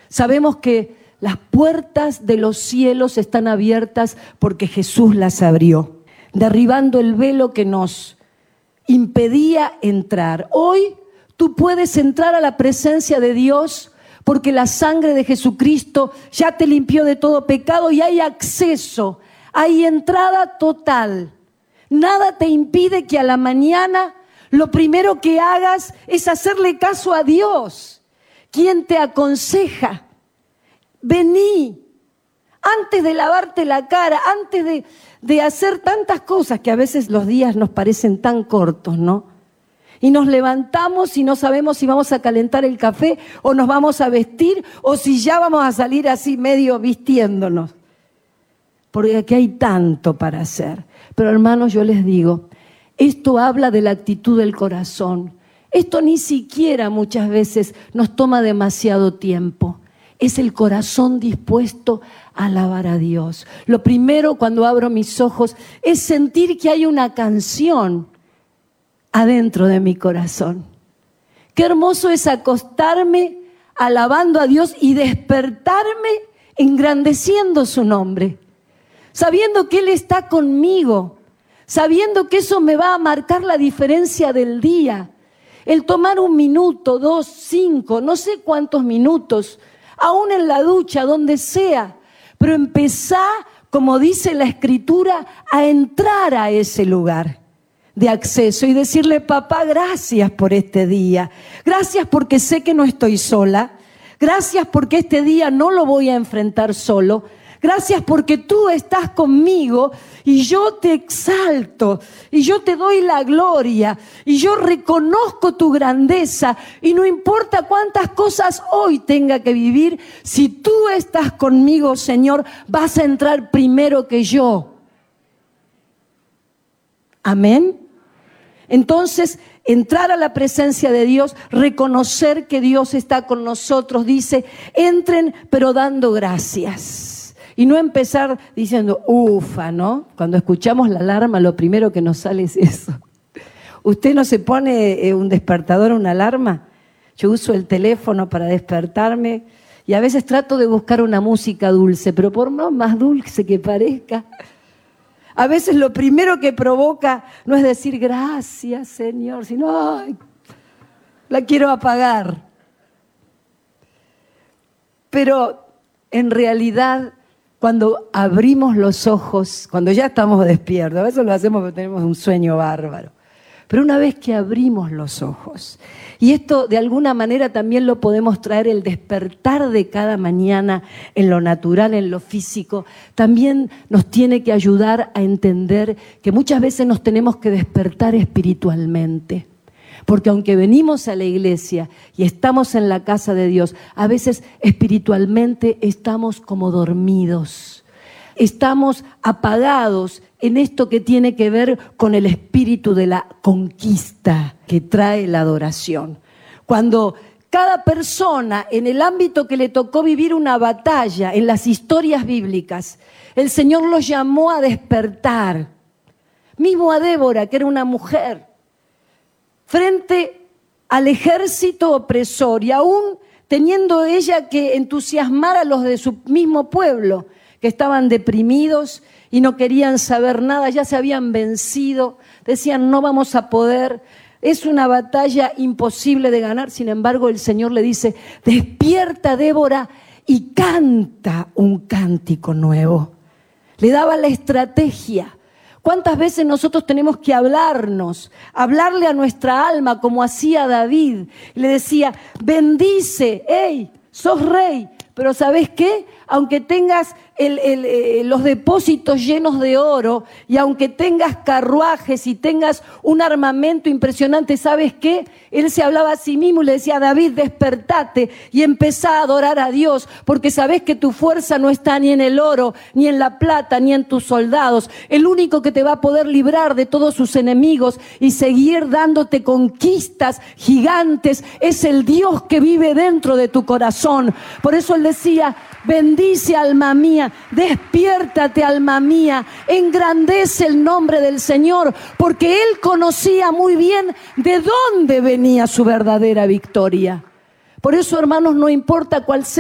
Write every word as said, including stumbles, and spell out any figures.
Sabemos que las puertas de los cielos están abiertas porque Jesús las abrió, derribando el velo que nos impedía entrar. Hoy tú puedes entrar a la presencia de Dios porque la sangre de Jesucristo ya te limpió de todo pecado y hay acceso, hay entrada total. Nada te impide que a la mañana lo primero que hagas es hacerle caso a Dios, quien te aconseja. Vení, antes de lavarte la cara, antes de, de hacer tantas cosas que a veces los días nos parecen tan cortos, ¿no? Y nos levantamos y no sabemos si vamos a calentar el café o nos vamos a vestir o si ya vamos a salir así medio vistiéndonos. Porque aquí hay tanto para hacer. Pero hermanos, yo les digo, esto habla de la actitud del corazón. Esto ni siquiera muchas veces nos toma demasiado tiempo. Es el corazón dispuesto a alabar a Dios. Lo primero cuando abro mis ojos es sentir que hay una canción adentro de mi corazón. Qué hermoso es acostarme alabando a Dios y despertarme engrandeciendo su nombre, sabiendo que Él está conmigo, sabiendo que eso me va a marcar la diferencia del día. El tomar un minuto, dos, cinco, no sé cuántos minutos, aún en la ducha, donde sea, pero empezá, como dice la Escritura, a entrar a ese lugar de acceso y decirle: papá, gracias por este día, gracias porque sé que no estoy sola, gracias porque este día no lo voy a enfrentar solo, gracias porque tú estás conmigo y yo te exalto y yo te doy la gloria y yo reconozco tu grandeza y no importa cuántas cosas hoy tenga que vivir, si tú estás conmigo, Señor, vas a entrar primero que yo. Amén. Entonces, entrar a la presencia de Dios, reconocer que Dios está con nosotros, dice, entren pero dando gracias. Y no empezar diciendo, ufa, ¿no? Cuando escuchamos la alarma, lo primero que nos sale es eso. ¿Usted no se pone un despertador, una alarma? Yo uso el teléfono para despertarme y a veces trato de buscar una música dulce, pero por más dulce que parezca, a veces lo primero que provoca no es decir gracias, Señor, sino ay, la quiero apagar. Pero en realidad, cuando abrimos los ojos, cuando ya estamos despiertos, a veces lo hacemos porque tenemos un sueño bárbaro, pero una vez que abrimos los ojos, y esto de alguna manera también lo podemos traer, el despertar de cada mañana en lo natural, en lo físico, también nos tiene que ayudar a entender que muchas veces nos tenemos que despertar espiritualmente. Porque aunque venimos a la iglesia y estamos en la casa de Dios, a veces espiritualmente estamos como dormidos. Estamos apagados en esto que tiene que ver con el espíritu de la conquista que trae la adoración. Cuando cada persona en el ámbito que le tocó vivir una batalla en las historias bíblicas, el Señor los llamó a despertar. Mismo a Débora, que era una mujer, frente al ejército opresor y aún teniendo ella que entusiasmar a los de su mismo pueblo, que estaban deprimidos y no querían saber nada, ya se habían vencido, decían no vamos a poder, es una batalla imposible de ganar. Sin embargo, el Señor le dice, despierta, Débora, y canta un cántico nuevo. Le daba la estrategia. ¿Cuántas veces nosotros tenemos que hablarnos, hablarle a nuestra alma como hacía David? Le decía, bendice, hey, sos rey, pero ¿sabés qué? Aunque tengas el, el, eh, los depósitos llenos de oro y aunque tengas carruajes y tengas un armamento impresionante, ¿sabes qué? Él se hablaba a sí mismo y le decía, David, despertate y empezá a adorar a Dios, porque sabés que tu fuerza no está ni en el oro, ni en la plata, ni en tus soldados. El único que te va a poder librar de todos sus enemigos y seguir dándote conquistas gigantes es el Dios que vive dentro de tu corazón. Por eso él decía, bendice alma mía, despiértate alma mía, engrandece el nombre del Señor, porque él conocía muy bien de dónde venía su verdadera victoria. Por eso, hermanos, no importa cuál sea